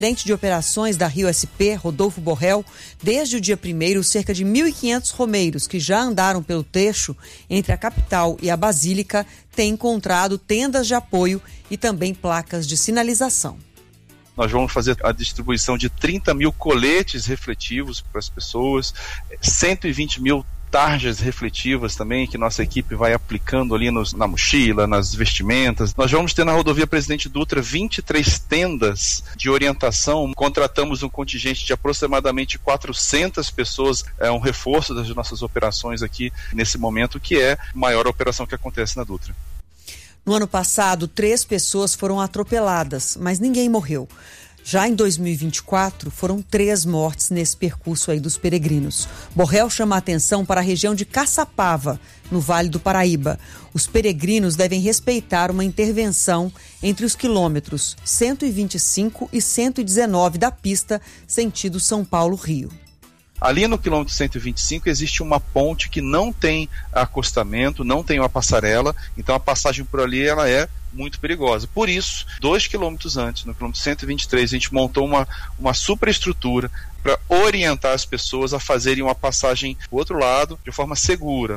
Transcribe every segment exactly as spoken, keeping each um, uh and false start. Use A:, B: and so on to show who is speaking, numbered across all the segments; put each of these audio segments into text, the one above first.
A: Presidente de operações da Rio S P, Rodolfo Borrell, desde o dia primeiro, cerca de mil e quinhentos romeiros que já andaram pelo trecho entre a capital e a Basílica têm encontrado tendas de apoio e também placas de sinalização.
B: Nós vamos fazer a distribuição de trinta mil coletes refletivos para as pessoas, cento e vinte mil tarjas refletivas também, que nossa equipe vai aplicando ali nos, na mochila, nas vestimentas. Nós vamos ter na rodovia Presidente Dutra vinte e três tendas de orientação. Contratamos um contingente de aproximadamente quatrocentas pessoas, é um reforço das nossas operações aqui nesse momento, que é a maior operação que acontece na Dutra.
A: No ano passado, três pessoas foram atropeladas, mas ninguém morreu. Já em dois mil e vinte e quatro, foram três mortes nesse percurso aí dos peregrinos. Borrell chama a atenção para a região de Caçapava, no Vale do Paraíba. Os peregrinos devem respeitar uma intervenção entre os quilômetros cento e vinte e cinco e cento e dezenove da pista, sentido São Paulo-Rio.
B: Ali no quilômetro cento e vinte e cinco existe uma ponte que não tem acostamento, não tem uma passarela, então a passagem por ali ela é muito perigosa. Por isso, dois quilômetros antes, no quilômetro cento e vinte e três, a gente montou uma, uma superestrutura para orientar as pessoas a fazerem uma passagem do outro lado de forma segura.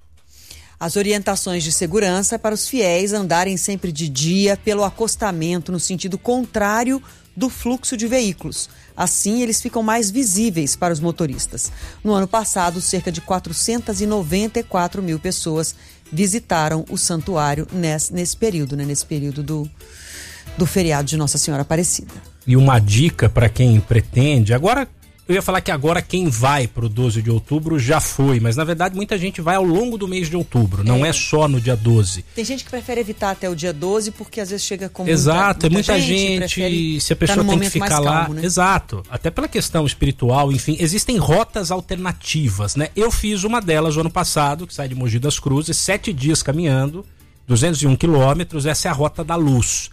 A: As orientações de segurança é para os fiéis andarem sempre de dia pelo acostamento no sentido contrário do fluxo de veículos. Assim, eles ficam mais visíveis para os motoristas. No ano passado, cerca de quatrocentas e noventa e quatro mil pessoas visitaram o santuário nesse, nesse período, né? Nesse período do, do feriado de Nossa Senhora Aparecida.
C: E uma dica para quem pretende, agora eu ia falar que agora quem vai para o doze de outubro já foi, mas na verdade muita gente vai ao longo do mês de outubro, não é, é só no dia doze.
A: Tem gente que prefere evitar até o dia doze porque às vezes chega com
C: Exato,
A: muita, muita
C: é muita gente, gente se a pessoa tem que ficar lá, calmo, né? Exato, até pela questão espiritual, enfim, existem rotas alternativas, né? Eu fiz uma delas o ano passado, que sai de Mogi das Cruzes, sete dias caminhando, duzentos e um quilômetros, essa é a Rota da Luz.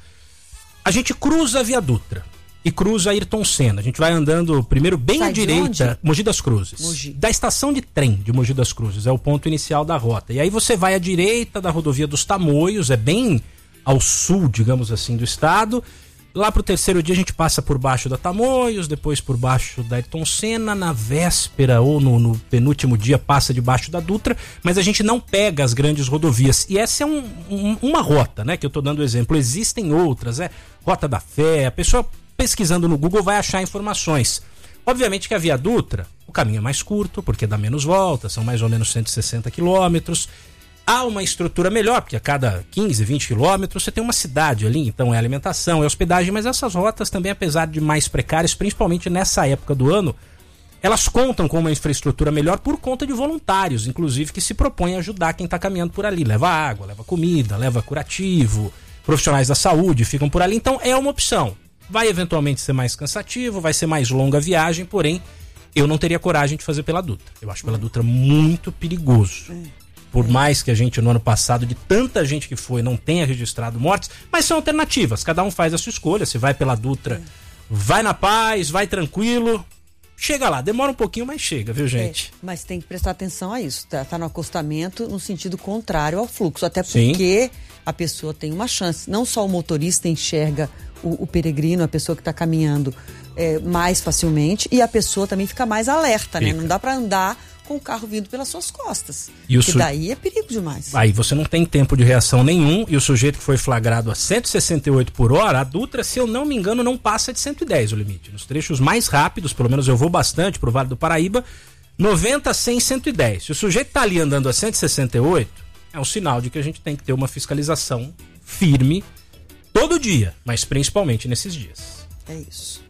C: A gente cruza a Via Dutra e cruza Ayrton Senna. A gente vai andando primeiro bem à direita, Mogi das Cruzes. Mogi. Da estação de trem de Mogi das Cruzes, é o ponto inicial da rota. E aí você vai à direita da rodovia dos Tamoios, é bem ao sul, digamos assim, do estado. Lá pro terceiro dia a gente passa por baixo da Tamoios, depois por baixo da Ayrton Senna, na véspera ou no, no penúltimo dia passa debaixo da Dutra, mas a gente não pega as grandes rodovias. E essa é um, um, uma rota, né, que eu tô dando exemplo. Existem outras, é Rota da Fé, a pessoa pesquisando no Google vai achar informações. Obviamente que a Via Dutra, o caminho é mais curto, porque dá menos voltas, são mais ou menos cento e sessenta quilômetros. Há uma estrutura melhor, porque a cada quinze, vinte quilômetros você tem uma cidade ali, então é alimentação, é hospedagem, mas essas rotas também, apesar de mais precárias, principalmente nessa época do ano, elas contam com uma infraestrutura melhor por conta de voluntários, inclusive, que se propõem a ajudar quem está caminhando por ali. Leva água, leva comida, leva curativo, profissionais da saúde ficam por ali, então é uma opção. Vai eventualmente ser mais cansativo, vai ser mais longa a viagem, porém, eu não teria coragem de fazer pela Dutra. Eu acho pela Dutra muito perigoso. Por mais que a gente, no ano passado, de tanta gente que foi, não tenha registrado mortes, mas são alternativas. Cada um faz a sua escolha. Se vai pela Dutra, vai na paz, vai tranquilo. Chega lá, demora um pouquinho, mas chega, viu, gente?
A: É, mas tem que prestar atenção a isso. Tá, tá no acostamento no sentido contrário ao fluxo. Até porque Sim. a pessoa tem uma chance. Não só o motorista enxerga o, o peregrino, a pessoa que está caminhando é, mais facilmente, e a pessoa também fica mais alerta, fica. né? Não dá para andar com o carro vindo pelas suas costas. E porque su... daí é perigo demais.
C: Aí você não tem tempo de reação nenhum, e o sujeito que foi flagrado a cento e sessenta e oito por hora, a Dutra, se eu não me engano, não passa de cento e dez o limite. Nos trechos mais rápidos, pelo menos eu vou bastante pro Vale do Paraíba, noventa, cem, cento e dez. Se o sujeito tá ali andando a cento e sessenta e oito, é um sinal de que a gente tem que ter uma fiscalização firme todo dia, mas principalmente nesses dias.
A: É isso.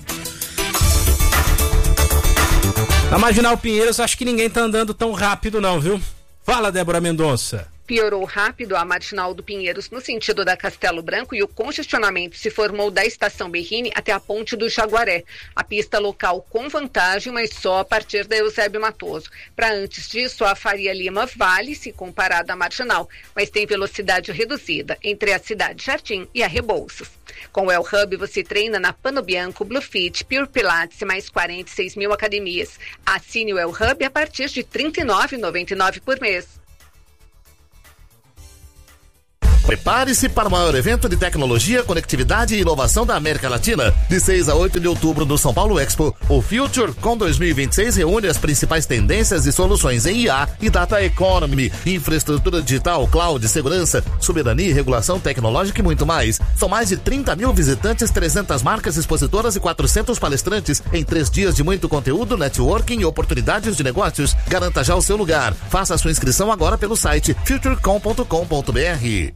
C: Na Marginal Pinheiros, acho que ninguém tá andando tão rápido não, viu? Fala, Débora Mendonça.
D: Piorou rápido a Marginal do Pinheiros no sentido da Castelo Branco e o congestionamento se formou da Estação Berrini até a Ponte do Jaguaré. A pista local com vantagem, mas só a partir da Eusébio Matoso. Para antes disso, a Faria Lima vale se comparada à Marginal, mas tem velocidade reduzida entre a Cidade Jardim e a Rebouças. Com o El Hub, você treina na Pano Bianco, Blue Fit, Pure Pilates e mais quarenta e seis mil academias. Assine o El Hub a partir de trinta e nove reais e noventa e nove centavos por mês.
E: Prepare-se para o maior evento de tecnologia, conectividade e inovação da América Latina. De seis a oito de outubro no São Paulo Expo, o FutureCon dois mil e vinte e seis reúne as principais tendências e soluções em I A e Data Economy, infraestrutura digital, cloud, segurança, soberania, regulação tecnológica e muito mais. São mais de trinta mil visitantes, trezentas marcas expositoras e quatrocentos palestrantes em três dias de muito conteúdo, networking e oportunidades de negócios. Garanta já o seu lugar. Faça a sua inscrição agora pelo site futurecom ponto com ponto b r.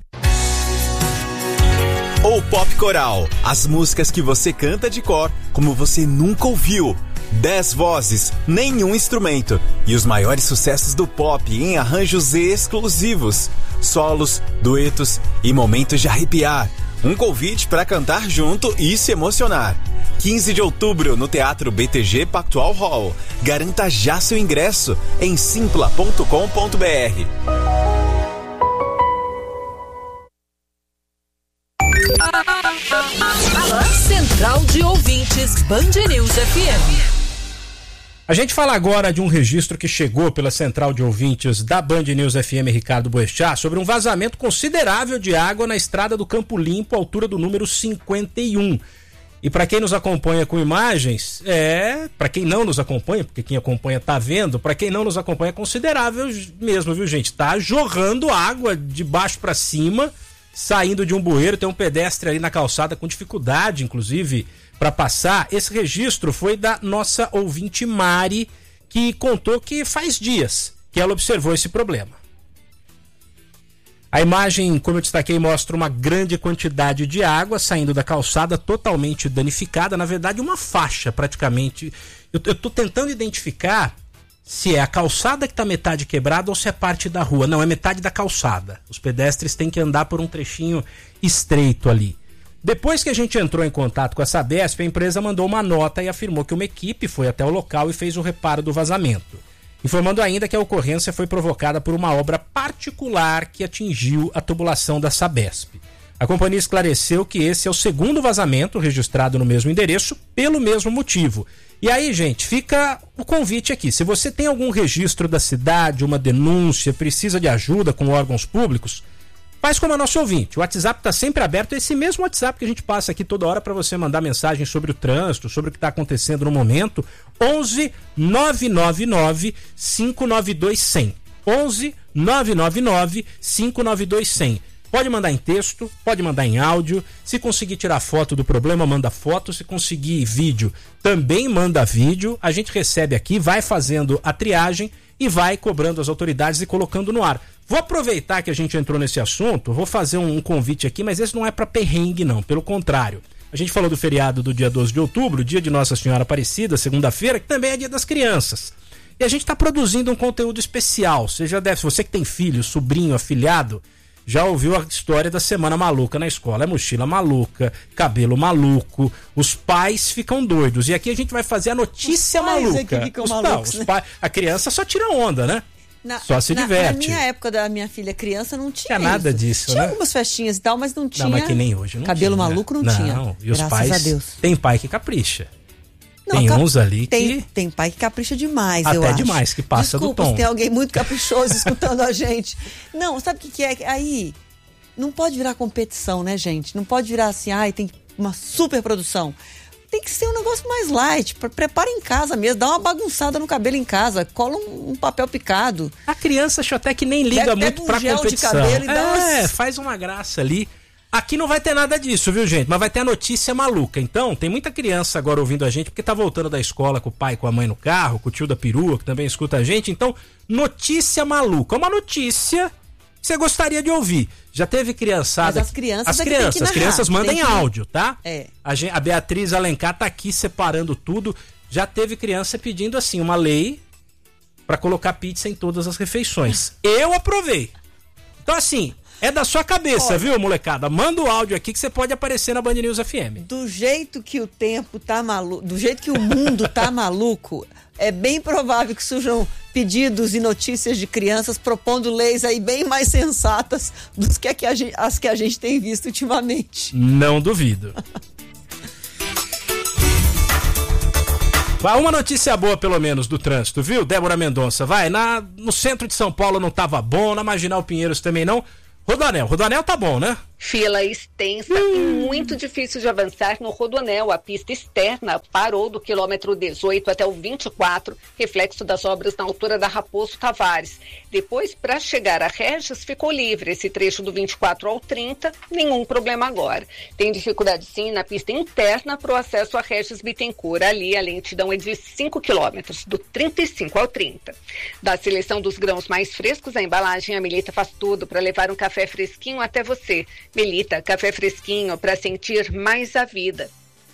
F: Ou Pop Coral, as músicas que você canta de cor, como você nunca ouviu. Dez vozes, nenhum instrumento. E os maiores sucessos do pop em arranjos exclusivos. Solos, duetos e momentos de arrepiar. Um convite para cantar junto e se emocionar. quinze de outubro, no Teatro B T G Pactual Hall. Garanta já seu ingresso em simpla ponto com ponto b r.
G: Central de Ouvintes Band News F M.
C: A gente fala agora de um registro que chegou pela Central de Ouvintes da Band News F M Ricardo Boechat sobre um vazamento considerável de água na estrada do Campo Limpo, altura do número cinquenta e um. E para quem nos acompanha com imagens, é, para quem não nos acompanha, porque quem acompanha tá vendo, para quem não nos acompanha é considerável mesmo, viu, gente? Tá jorrando água de baixo para cima, saindo de um bueiro. Tem um pedestre ali na calçada com dificuldade, inclusive, para passar. Esse registro foi da nossa ouvinte Mari, que contou que faz dias que ela observou esse problema. A imagem, como eu destaquei, mostra uma grande quantidade de água saindo da calçada totalmente danificada. Na verdade, uma faixa praticamente. Eu, eu tô tentando identificar se é a calçada que está metade quebrada ou se é parte da rua. Não, é metade da calçada. Os pedestres têm que andar por um trechinho estreito ali. Depois que a gente entrou em contato com a Sabesp, a empresa mandou uma nota e afirmou que uma equipe foi até o local e fez o reparo do vazamento. Informando ainda que a ocorrência foi provocada por uma obra particular que atingiu a tubulação da Sabesp. A companhia esclareceu que esse é o segundo vazamento registrado no mesmo endereço pelo mesmo motivo. E aí, gente, fica o convite aqui. Se você tem algum registro da cidade, uma denúncia, precisa de ajuda com órgãos públicos, faz como a nossa ouvinte. O WhatsApp está sempre aberto, esse mesmo WhatsApp que a gente passa aqui toda hora para você mandar mensagem sobre o trânsito, sobre o que está acontecendo no momento. onze nove nove nove cinco nove dois zero zero. onze nove nove nove cinco nove dois zero zero. Pode mandar em texto, pode mandar em áudio. Se conseguir tirar foto do problema, manda foto. Se conseguir vídeo, também manda vídeo. A gente recebe aqui, vai fazendo a triagem e vai cobrando as autoridades e colocando no ar. Vou aproveitar que a gente entrou nesse assunto, vou fazer um, um convite aqui, mas esse não é para perrengue não, pelo contrário. A gente falou do feriado do dia doze de outubro, dia de Nossa Senhora Aparecida, segunda-feira, que também é dia das crianças. E a gente está produzindo um conteúdo especial. Você já deve, você que tem filho, sobrinho, afilhado, já ouviu a história da semana maluca na escola. É mochila maluca, cabelo maluco, os pais ficam doidos. E aqui a gente vai fazer a notícia os pais maluca. É que ficam os, malucos, não, né? Os pais, a criança só tira onda, né? Na, só se na, diverte. Na minha
A: época da minha filha criança não tinha,
C: tinha nada disso,
A: tinha
C: né?
A: algumas festinhas e tal, mas não tinha.
C: Não, mas que nem hoje. Não
A: cabelo
C: tinha,
A: maluco não,
C: não
A: tinha.
C: Não, e os
A: graças
C: pais,
A: a Deus.
C: Tem pai que capricha.
A: Não,
C: tem
A: cap...
C: uns ali
A: tem,
C: que...
A: Tem pai que capricha demais,
C: Até
A: eu acho.
C: demais, que passa
A: Desculpa,
C: do tom.
A: Se tem alguém muito caprichoso escutando a gente. Não, sabe o que, que é? Aí, não pode virar competição, né, gente? Não pode virar assim, ai, tem uma super produção. Tem que ser um negócio mais light. Prepara em casa mesmo, dá uma bagunçada no cabelo em casa, cola um, um papel picado.
C: A criança acho até que nem liga
A: Pega,
C: muito
A: pega um
C: pra
A: gel
C: competição.
A: De cabelo e dá
C: é,
A: umas...
C: faz uma graça ali. Aqui não vai ter nada disso, viu, gente? Mas vai ter a notícia maluca. Então, tem muita criança agora ouvindo a gente, porque tá voltando da escola com o pai e com a mãe no carro, com o tio da perua, que também escuta a gente. Então, notícia maluca. Uma notícia que você gostaria de ouvir. Já teve criançada...
A: Mas as crianças...
C: As crianças, narrar, as crianças mandam em áudio, tá?
A: É.
C: A, gente, a Beatriz Alencar tá aqui separando tudo. Já teve criança pedindo, assim, uma lei pra colocar pizza em todas as refeições. Eu aprovei. Então, assim... É da sua cabeça, Olha, viu, molecada? Manda o áudio aqui que você pode aparecer na Band News F M.
A: Do jeito que o tempo tá maluco, do jeito que o mundo tá maluco, é bem provável que surjam pedidos e notícias de crianças propondo leis aí bem mais sensatas do que, a que a gente, as que a gente tem visto ultimamente.
C: Não duvido. Uma notícia boa, pelo menos, do trânsito, viu, Débora Mendonça? Vai, na, no centro de São Paulo não tava bom, na Marginal Pinheiros também não. Rodoanel, Rodoanel tá bom, né?
D: Fila extensa hum. e muito difícil de avançar no Rodoanel. A pista externa parou do quilômetro dezoito até o vinte e quatro, reflexo das obras na altura da Raposo Tavares. Depois, para chegar a Regis, ficou livre. Esse trecho do vinte e quatro ao trinta, nenhum problema agora. Tem dificuldade sim na pista interna para o acesso a Regis Bittencourt. Ali a lentidão é de cinco quilômetros, do trinta e cinco ao trinta. Da seleção dos grãos mais frescos, a embalagem, a Melita faz tudo para levar um café fresquinho até você. Melita, café fresquinho para sentir mais a vida.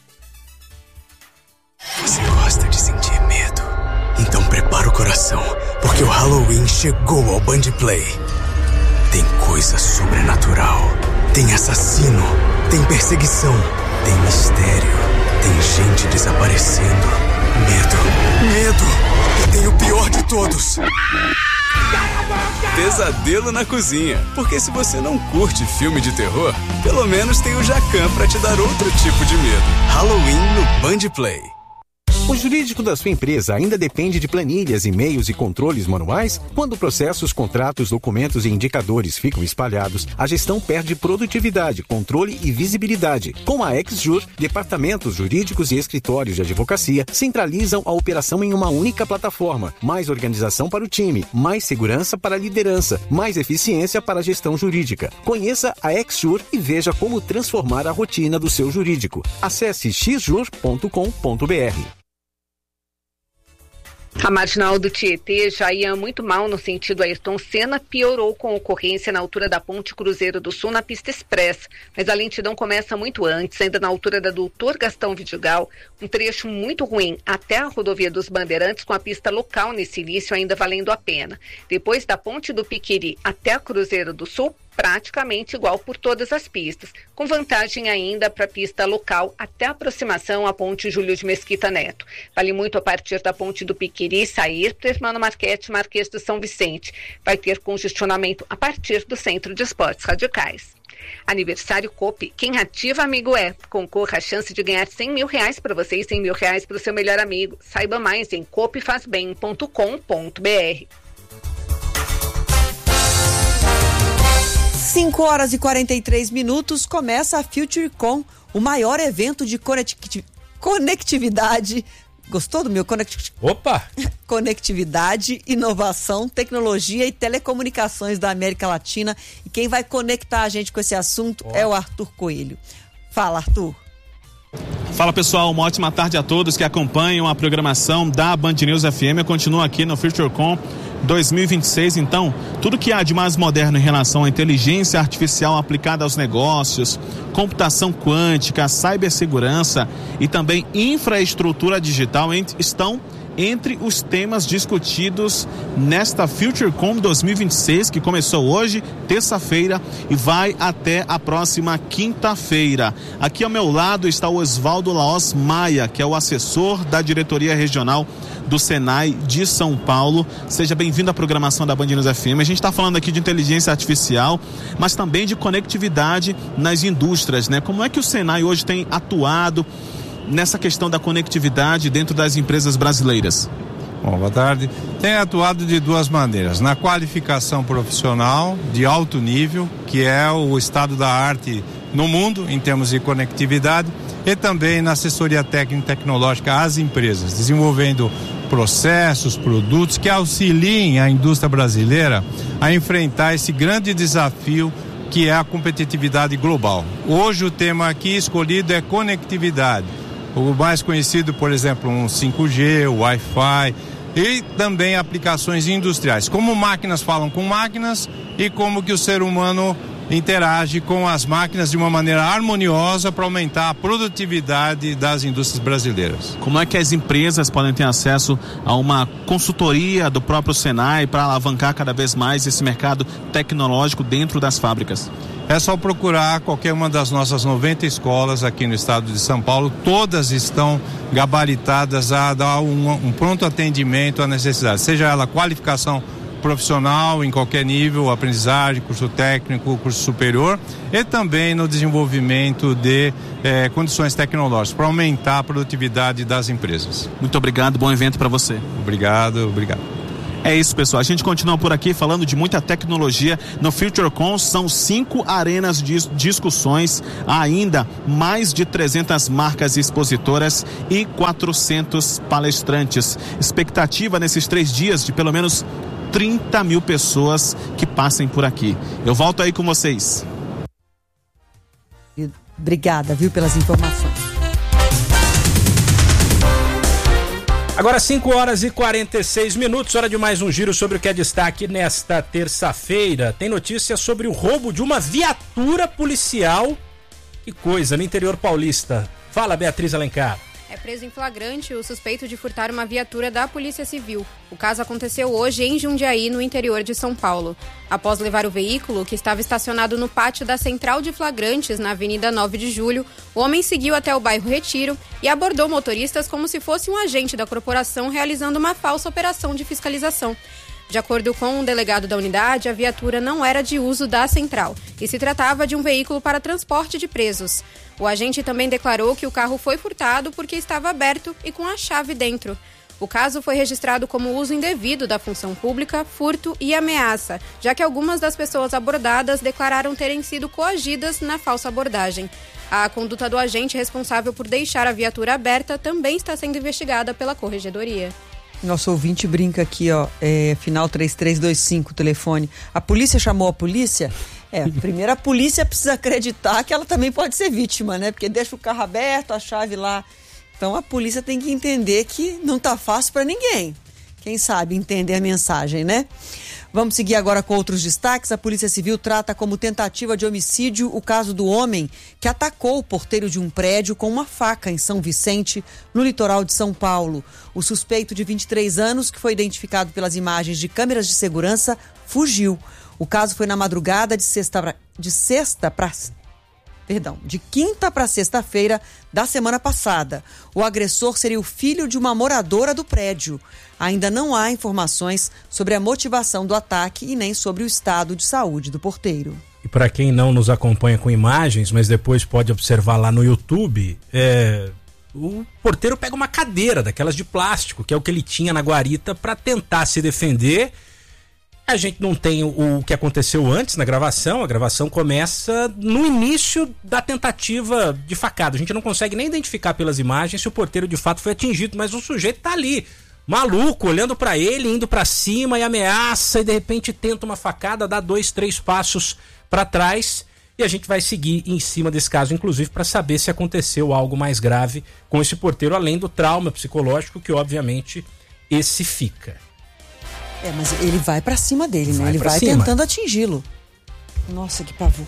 H: Você gosta de sentir medo? Então prepara o coração, porque o Halloween chegou ao Band Play. Tem coisa sobrenatural, tem assassino, tem perseguição, tem mistério, tem gente desaparecendo. Medo, medo, e tem o pior de todos. Pesadelo na cozinha, porque se você não curte filme de terror, pelo menos tem o Jacan pra te dar outro tipo de medo. Halloween no Band Play.
I: O jurídico da sua empresa ainda depende de planilhas, e-mails e controles manuais? Quando processos, contratos, documentos e indicadores ficam espalhados, a gestão perde produtividade, controle e visibilidade. Com a XJur, departamentos jurídicos e escritórios de advocacia centralizam a operação em uma única plataforma. Mais organização para o time, mais segurança para a liderança, mais eficiência para a gestão jurídica. Conheça a XJur e veja como transformar a rotina do seu jurídico. Acesse x jur ponto com ponto b r.
D: A marginal do Tietê já ia muito mal no sentido Ayrton Senna, piorou com ocorrência na altura da Ponte Cruzeiro do Sul, na pista express. Mas a lentidão começa muito antes, ainda na altura da Doutor Gastão Vidigal, um trecho muito ruim até a rodovia dos Bandeirantes, com a pista local nesse início ainda valendo a pena. Depois da Ponte do Piquiri até a Cruzeiro do Sul, praticamente igual por todas as pistas, com vantagem ainda para a pista local até a aproximação à Ponte Júlio de Mesquita Neto. Vale muito a partir da Ponte do Piquiri sair para Hermano Marquete, Marquês de São Vicente. Vai ter congestionamento a partir do Centro de Esportes Radicais. Aniversário Coop, quem ativa amigo é. Concorra a chance de ganhar cem mil reais para você e cem mil reais para o seu melhor amigo. Saiba mais em coop faz bem ponto com ponto b r.
A: cinco horas e quarenta e três minutos, começa a FutureCon, o maior evento de conecti- conectividade. Gostou do meu conect...
C: Opa!
A: Conectividade, inovação, tecnologia e telecomunicações da América Latina. E quem vai conectar a gente com esse assunto oh. é o Arthur Coelho. Fala, Arthur.
J: Fala pessoal, uma ótima tarde a todos que acompanham a programação da Band News F M. Eu continuo aqui no FutureCon dois mil e vinte e seis, então, tudo que há de mais moderno em relação à inteligência artificial aplicada aos negócios, computação quântica, cibersegurança e também infraestrutura digital estão entre os temas discutidos nesta FutureCon dois mil e vinte e seis, que começou hoje, terça-feira, e vai até a próxima quinta-feira. Aqui ao meu lado está o Oswaldo Laos Maia, que é o assessor da diretoria regional do Senai de São Paulo. Seja bem-vindo à programação da Band News F M. A gente está falando aqui de inteligência artificial, mas também de conectividade nas indústrias, né? Como é que o Senai hoje tem atuado nessa questão da conectividade dentro das empresas brasileiras?
K: Bom, boa tarde. Tem atuado de duas maneiras. Na qualificação profissional de alto nível, que é o estado da arte no mundo, em termos de conectividade, e também na assessoria técnica e tecnológica às empresas, desenvolvendo processos, produtos que auxiliem a indústria brasileira a enfrentar esse grande desafio que é a competitividade global. Hoje o tema aqui escolhido é conectividade. O mais conhecido, por exemplo, um cinco G, o Wi-Fi e também aplicações industriais. Como máquinas falam com máquinas e como que o ser humano interage com as máquinas de uma maneira harmoniosa para aumentar a produtividade das indústrias brasileiras.
J: Como é que as empresas podem ter acesso a uma consultoria do próprio Senai para alavancar cada vez mais esse mercado tecnológico dentro das fábricas?
K: É só procurar qualquer uma das nossas noventa escolas aqui no estado de São Paulo. Todas estão gabaritadas a dar um, um pronto atendimento à necessidade, seja ela qualificação profissional em qualquer nível, aprendizagem, curso técnico, curso superior, e também no desenvolvimento de eh, condições tecnológicas para aumentar a produtividade das empresas.
J: Muito obrigado, bom evento para você.
K: Obrigado, obrigado.
J: É isso, pessoal. A gente continua por aqui falando de muita tecnologia no FutureCon. São cinco arenas de discussões, ainda mais de trezentas marcas expositoras e quatrocentos palestrantes. Expectativa nesses três dias de pelo menos trinta mil pessoas que passem por aqui. Eu volto aí com vocês.
A: Obrigada, viu, pelas informações.
C: Agora cinco horas e quarenta e seis minutos, hora de mais um giro sobre o que é destaque nesta terça-feira. Tem notícia sobre o roubo de uma viatura policial. Que coisa, no interior paulista. Fala, Beatriz Alencar.
L: É preso em flagrante o suspeito de furtar uma viatura da Polícia Civil. O caso aconteceu hoje em Jundiaí, no interior de São Paulo. Após levar o veículo, que estava estacionado no pátio da Central de Flagrantes, na Avenida nove de julho, o homem seguiu até o bairro Retiro e abordou motoristas como se fosse um agente da corporação realizando uma falsa operação de fiscalização. De acordo com um delegado da unidade, a viatura não era de uso da central e se tratava de um veículo para transporte de presos. O agente também declarou que o carro foi furtado porque estava aberto e com a chave dentro. O caso foi registrado como uso indevido da função pública, furto e ameaça, já que algumas das pessoas abordadas declararam terem sido coagidas na falsa abordagem. A conduta do agente responsável por deixar a viatura aberta também está sendo investigada pela Corregedoria.
A: Nosso ouvinte brinca aqui, ó, é, final três três dois cinco, telefone. A polícia chamou a polícia? É, primeiro a polícia precisa acreditar que ela também pode ser vítima, né? Porque deixa o carro aberto, a chave lá. Então a polícia tem que entender que não tá fácil para ninguém. Quem sabe entender a mensagem, né? Vamos seguir agora com outros destaques. A Polícia Civil trata como tentativa de homicídio o caso do homem que atacou o porteiro de um prédio com uma faca em São Vicente, no litoral de São Paulo. O suspeito de vinte e três anos, que foi identificado pelas imagens de câmeras de segurança, fugiu. O caso foi na madrugada de sexta pra, de sexta para Perdão, de quinta para sexta-feira da semana passada. O agressor seria o filho de uma moradora do prédio. Ainda não há informações sobre a motivação do ataque e nem sobre o estado de saúde do porteiro.
C: E para quem não nos acompanha com imagens, mas depois pode observar lá no YouTube, é... o porteiro pega uma cadeira daquelas de plástico, que é o que ele tinha na guarita, para tentar se defender. A gente não tem o, o que aconteceu antes na gravação. A gravação começa no início da tentativa de facada. A gente não consegue nem identificar pelas imagens se o porteiro de fato foi atingido, mas o sujeito tá ali, maluco, olhando para ele, indo para cima e ameaça, e de repente tenta uma facada, dá dois, três passos para trás. E a gente vai seguir em cima desse caso, inclusive, para saber se aconteceu algo mais grave com esse porteiro, além do trauma psicológico que, obviamente, esse fica.
A: É, mas ele vai pra cima dele, né?
C: Vai
A: ele vai
C: cima.
A: tentando atingi-lo. Nossa, que pavor.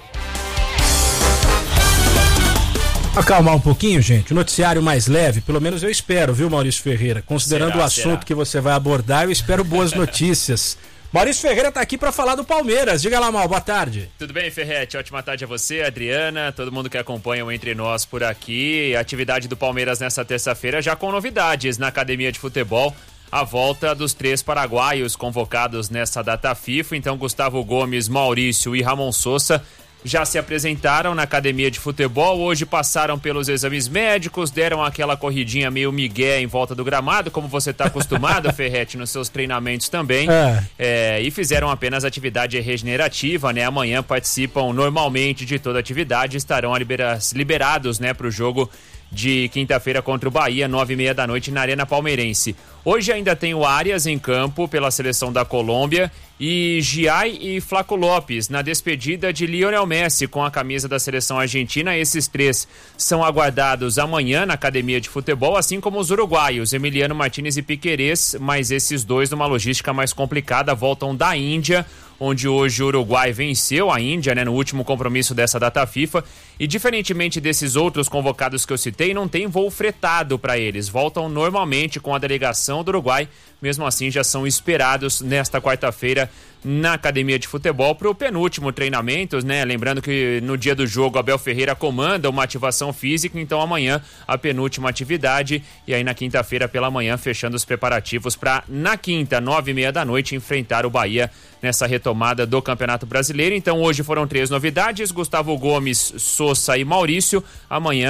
C: Acalmar um pouquinho, gente. O noticiário mais leve, pelo menos eu espero, viu, Maurício Ferreira? Considerando será, o assunto será? que você vai abordar, eu espero boas notícias. Maurício Ferreira tá aqui para falar do Palmeiras. Diga lá, Mal, boa tarde.
M: Tudo bem, Ferrete? Ótima tarde a você, Adriana, todo mundo que acompanha o Entre Nós por aqui. A atividade do Palmeiras nessa terça-feira já com novidades na academia de futebol. A volta dos três paraguaios convocados nessa data FIFA. Então, Gustavo Gomes, Maurício e Ramon Sousa já se apresentaram na academia de futebol. Hoje passaram pelos exames médicos, deram aquela corridinha meio migué em volta do gramado, como você está acostumado, Ferrete, nos seus treinamentos também. É. É, e fizeram apenas atividade regenerativa, né? Amanhã participam normalmente de toda a atividade, estarão libera- liberados, né, para o jogo de quinta-feira contra o Bahia, nove e meia da noite, na Arena Palmeirense. Hoje ainda tem o Arias em campo pela seleção da Colômbia e Giai e Flaco Lopes na despedida de Lionel Messi com a camisa da seleção argentina. Esses três são aguardados amanhã na academia de futebol, assim como os uruguaios, Emiliano Martínez e Piquerez, mas esses dois, numa logística mais complicada, voltam da Índia, onde hoje o Uruguai venceu a Índia, né, no último compromisso dessa data FIFA. E diferentemente desses outros convocados que eu citei, não tem voo fretado para eles. Voltam normalmente com a delegação do Uruguai. Mesmo assim, já são esperados nesta quarta-feira na academia de futebol para o penúltimo treinamento, né? Lembrando que no dia do jogo Abel Ferreira comanda uma ativação física, então amanhã a penúltima atividade e aí na quinta-feira pela manhã fechando os preparativos para na quinta, nove e meia da noite, enfrentar o Bahia nessa retomada do Campeonato Brasileiro. Então hoje foram três novidades: Gustavo Gomes, Sousa e Maurício. Amanhã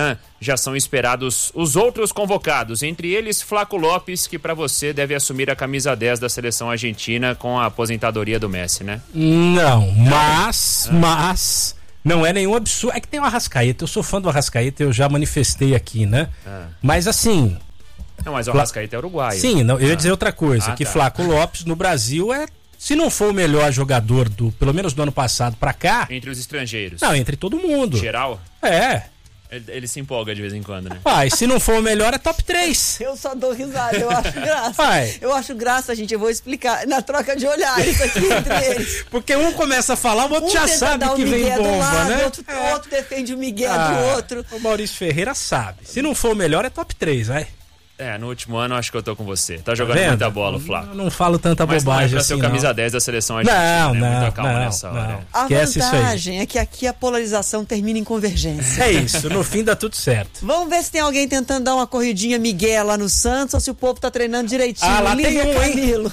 M: já são esperados os outros convocados, entre eles Flaco Lopes, que para você deve assumir a camisa dez da seleção argentina com a aposentadoria do Messi, né?
C: Não, mas, ah. mas não é nenhum absurdo. É que tem o Arrascaeta, eu sou fã do Arrascaeta, eu já manifestei aqui, né? Ah. Mas assim...
M: Não, mas o Arrascaeta é uruguaio.
C: Sim, não, eu ia dizer outra coisa, ah, que tá. Flaco Lopes no Brasil é, se não for o melhor jogador do, pelo menos do ano passado pra cá...
M: Entre os estrangeiros.
C: Não, entre todo mundo.
M: Geral?
C: É.
M: Ele, ele se empolga de vez em quando, né?
C: Pai, se não for o melhor, é top três.
A: Eu só dou risada, eu acho graça. Pai. Eu acho graça, gente, eu vou explicar. Na troca de olhar isso aqui entre eles.
C: Porque um começa a falar, o outro um já sabe que vem bomba,
A: lado,
C: né?
A: O outro, é. outro defende o Miguel ah, do outro.
C: O Maurício Ferreira sabe. Se não for o melhor, é top três, vai.
M: É, no último ano acho que eu tô com você. Tá jogando tá muita bola, Flávio.
C: Eu não falo tanta
M: Mas
C: bobagem
M: não é pra
C: assim,
M: ser o camisa
C: não.
M: dez da seleção argentina,
C: não,
M: né?
C: Não,
M: Muita calma
C: não,
M: nessa hora.
C: não.
A: A
C: Esquece
A: vantagem é que aqui a polarização termina em convergência.
C: É isso, no fim dá tudo certo.
A: Vamos ver se tem alguém tentando dar uma corridinha Miguel lá no Santos ou se o povo tá treinando direitinho.
C: Ah, lá
A: Lívia
C: tem um,
A: Camilo.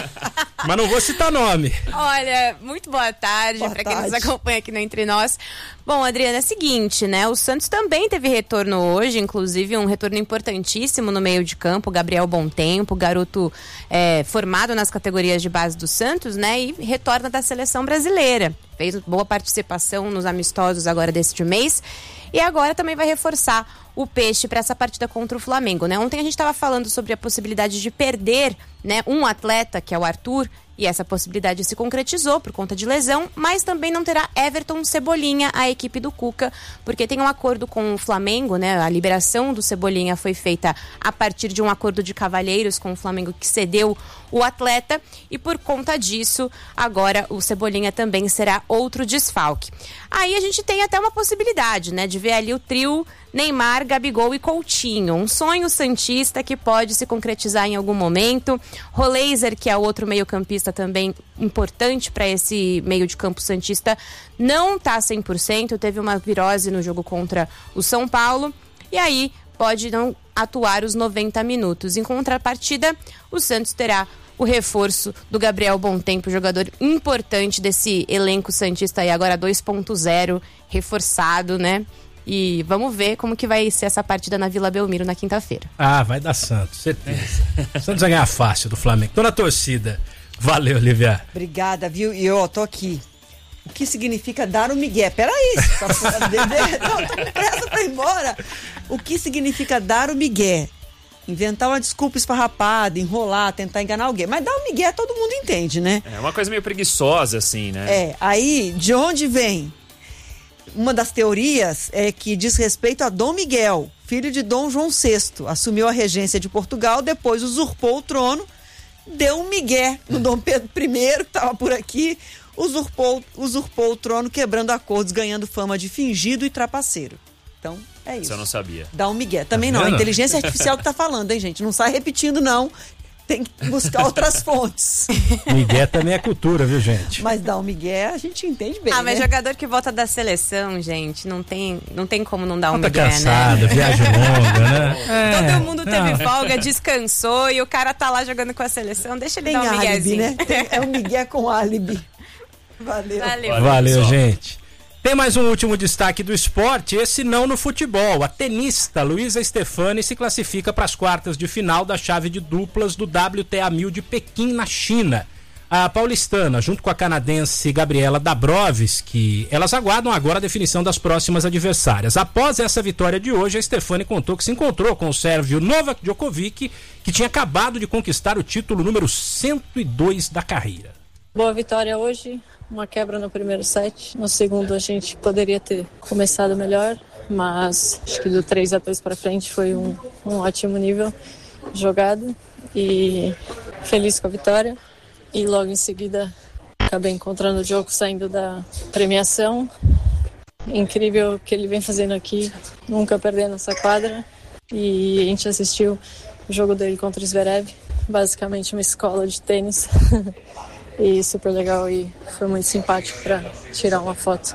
C: Mas não vou citar nome.
L: Olha, muito boa tarde para quem nos acompanha aqui no Entre Nós. Bom, Adriana, é o seguinte, né? O Santos também teve retorno hoje, inclusive um retorno importantíssimo no meio de campo. Gabriel Bontempo, garoto é, formado nas categorias de base do Santos, né? E retorna da seleção brasileira. Fez boa participação nos amistosos agora deste mês. E agora também vai reforçar o Peixe para essa partida contra o Flamengo, né? Ontem a gente estava falando sobre a possibilidade de perder, né, um atleta, que é o Arthur, e essa possibilidade se concretizou por conta de lesão, mas também não terá Everton Cebolinha, a equipe do Cuca, porque tem um acordo com o Flamengo, né? A liberação do Cebolinha foi feita a partir de um acordo de cavalheiros com o Flamengo que cedeu o atleta, e por conta disso, agora o Cebolinha também será outro desfalque. Aí a gente tem até uma possibilidade, né, de ver ali o trio Neymar, Gabigol e Coutinho, um sonho santista que pode se concretizar em algum momento. Roleiser, que é outro meio-campista também importante para esse meio de campo santista, não está cem por cento, teve uma virose no jogo contra o São Paulo, e aí pode não atuar os noventa minutos. Em contrapartida, o Santos terá o reforço do Gabriel Bontempo, jogador importante desse elenco santista aí, agora dois ponto zero, reforçado, né? E vamos ver como que vai ser essa partida na Vila Belmiro na quinta-feira.
C: Ah, vai dar Santos, certeza. Santos vai ganhar fácil do Flamengo. Tô na torcida. Valeu, Olivia.
A: Obrigada, viu? E eu tô aqui. O que significa dar o migué? Peraí, não, tô com pressa pra ir embora. O que significa dar o migué? Inventar uma desculpa esfarrapada, enrolar, tentar enganar alguém. Mas dar o migué todo mundo entende, né?
M: É uma coisa meio preguiçosa, assim, né?
A: É, aí, de onde vem? Uma das teorias é que diz respeito a Dom Miguel, filho de Dom João sexto. Assumiu a regência de Portugal, depois usurpou o trono, deu um migué no Dom Pedro primeiro, que estava por aqui, usurpou, usurpou o trono, quebrando acordos, ganhando fama de fingido e trapaceiro. Então, é isso.
M: Isso eu não sabia.
A: Dá um migué. Também não, a inteligência artificial que tá falando, hein, gente? Não sai repetindo, não. Tem que buscar outras fontes.
C: Migué também é cultura, viu, gente?
A: Mas dar um migué a gente entende bem,
L: Ah, mas
A: né?
L: jogador que volta da seleção, gente, não tem, não tem como não dar um
C: tá
L: migué,
C: cansado,
L: né?
C: viagem longa, né?
L: É, todo mundo teve não. folga, descansou e o cara tá lá jogando com a seleção, deixa ele
A: tem
L: dar um miguezinho.
A: Álibi, né? Tem, é um migué com álibi. Valeu.
L: Valeu,
C: Valeu, Valeu gente. Tem mais um último destaque do esporte, esse não no futebol. A tenista Luísa Stefani se classifica para as quartas de final da chave de duplas do W T A mil de Pequim, na China. A paulistana, junto com a canadense Gabriela Dabrowski, elas aguardam agora a definição das próximas adversárias. Após essa vitória de hoje, a Stefani contou que se encontrou com o sérvio Novak Djokovic, que tinha acabado de conquistar o título número cento e dois da carreira.
N: Boa vitória hoje. Uma quebra no primeiro set. No segundo a gente poderia ter começado melhor, mas acho que do três a dois para frente foi um, um ótimo nível jogado e feliz com a vitória. E logo em seguida acabei encontrando o Djoko saindo da premiação. Incrível o que ele vem fazendo aqui, nunca perdendo essa quadra. E a gente assistiu o jogo dele contra o Zverev, basicamente uma escola de tênis. E super legal e foi muito simpático para tirar uma foto.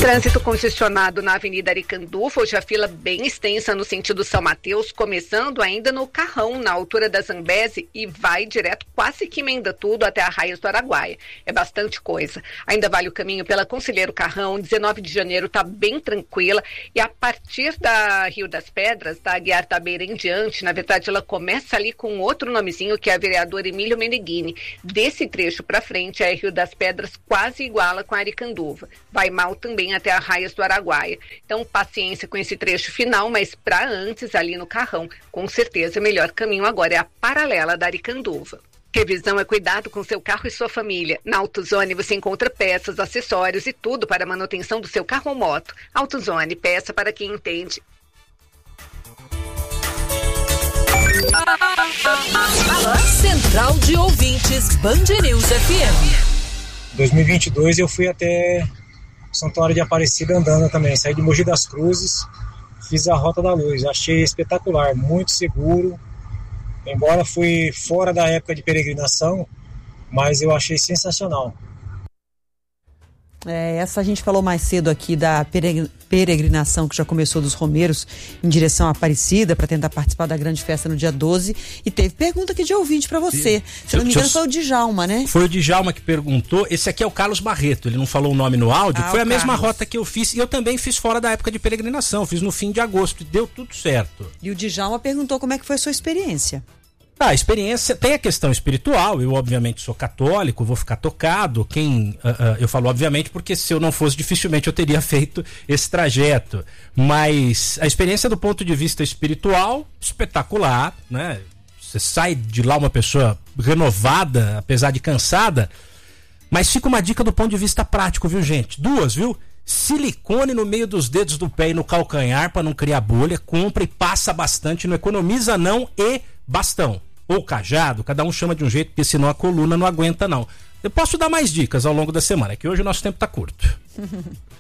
D: Trânsito congestionado na Avenida Aricanduva, hoje a fila bem extensa no sentido São Mateus, começando ainda no Carrão, na altura da Zambeze, e vai direto, quase que emenda tudo até Arraias do Araguaia. É bastante coisa. Ainda vale o caminho pela Conselheiro Carrão, dezenove de janeiro está bem tranquila, e a partir da Rio das Pedras, da Aguiar Tabeira em diante, na verdade ela começa ali com outro nomezinho, que é a vereadora Emílio Meneghini. Desse trecho para frente, a Rio das Pedras quase iguala com a Aricanduva. Vai mal também até Arraias do Araguaia. Então, paciência com esse trecho final, mas para antes, ali no Carrão, com certeza o melhor caminho agora é a paralela da Aricanduva. Revisão é cuidado com seu carro e sua família. Na AutoZone você encontra peças, acessórios e tudo para a manutenção do seu carro ou moto. AutoZone, peça para quem entende.
G: Central de Ouvintes, Band News F M.
O: dois mil e vinte e dois eu fui até Santuário de Aparecida andando também, saí de Mogi das Cruzes, fiz a Rota da Luz, achei espetacular, muito seguro, embora fui fora da época de peregrinação, mas eu achei sensacional.
A: É, essa a gente falou mais cedo aqui da peregrinação que já começou dos romeiros em direção à Aparecida para tentar participar da grande festa no dia doze, e teve pergunta aqui de ouvinte para você. Se não me engano foi o Djalma, né?
C: Foi o Djalma que perguntou. Esse aqui é o Carlos Barreto, ele não falou o nome no áudio. Ah, foi a
A: Carlos.
C: Mesma rota que eu fiz, e eu também fiz fora da época de peregrinação, fiz no fim de agosto, e deu tudo certo.
A: E o Djalma perguntou como é que foi a sua experiência.
C: Ah, a experiência tem a questão espiritual. Eu obviamente sou católico, vou ficar tocado. Quem uh, uh, eu falo obviamente porque se eu não fosse, dificilmente eu teria feito esse trajeto. Mas a experiência do ponto de vista espiritual, espetacular, né? Você sai de lá uma pessoa renovada, apesar de cansada. Mas fica uma dica do ponto de vista prático, viu, gente? Duas, viu? Silicone no meio dos dedos do pé e no calcanhar para não criar bolha. Compra e passa bastante, não economiza não, e bastão. Ou cajado, cada um chama de um jeito, porque senão a coluna não aguenta não. Eu posso dar mais dicas ao longo da semana, que hoje o nosso tempo tá curto.